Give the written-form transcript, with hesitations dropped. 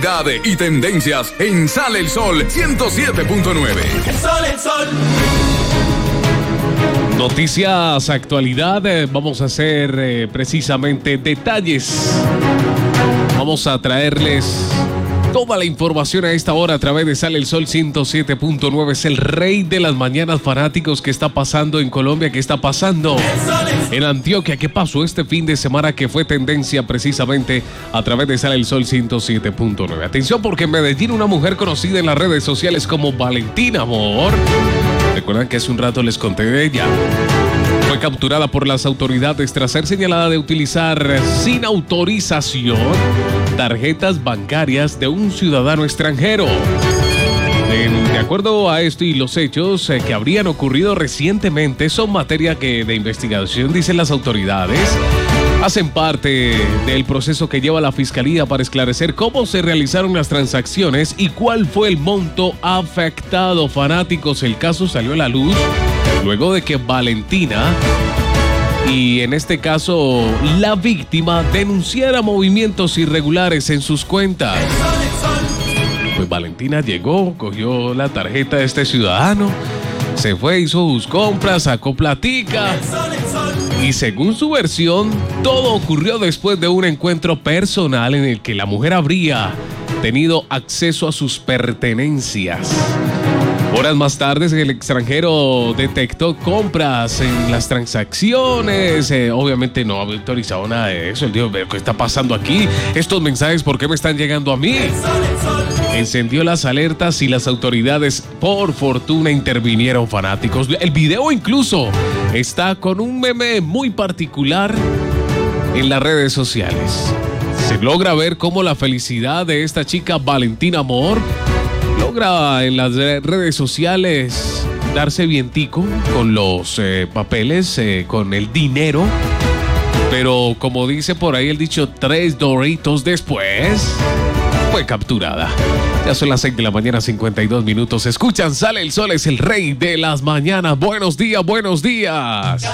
Y tendencias en Sale el Sol 107.9. El sol. Noticias, actualidad, vamos a hacer precisamente detalles. Vamos a traerles toda la información a esta hora a través de Sale el Sol 107.9. Es el rey de las mañanas, fanáticos. ¿Qué está pasando en Colombia? ¿Qué está pasando en Antioquia? ¿Qué pasó este fin de semana que fue tendencia precisamente a través de Sale el Sol 107.9? Atención, porque en Medellín una mujer conocida en las redes sociales como Valentina Amor, recuerdan que hace un rato les conté de ella, fue capturada por las autoridades tras ser señalada de utilizar sin autorización tarjetas bancarias de un ciudadano extranjero. De acuerdo a esto y los hechos que habrían ocurrido recientemente son materia de investigación, dicen las autoridades. Hacen parte del proceso que lleva la Fiscalía para esclarecer cómo se realizaron las transacciones y cuál fue el monto afectado. Fanáticos, el caso salió a la luz luego de que Valentina, y en este caso la víctima, denunciara movimientos irregulares en sus cuentas. Pues Valentina llegó, cogió la tarjeta de este ciudadano, se fue, hizo sus compras, sacó platica. Y según su versión, todo ocurrió después de un encuentro personal en el que la mujer habría tenido acceso a sus pertenencias. Horas más tarde, el extranjero detectó compras en las transacciones. Obviamente no había autorizado nada de eso. Él dijo, ¿qué está pasando aquí? Estos mensajes, ¿por qué me están llegando a mí? Encendió las alertas y las autoridades, por fortuna, intervinieron, fanáticos. El video incluso está con un meme muy particular en las redes sociales. Se logra ver cómo la felicidad de esta chica, Valentina Amor, logra en las redes sociales darse vientico con los papeles, con el dinero. Pero como dice por ahí el dicho, 3 doritos después, fue capturada. Ya son las 6 de la mañana, 52 minutos. Escuchan, Sale el Sol, es el rey de las mañanas. Buenos días, buenos días.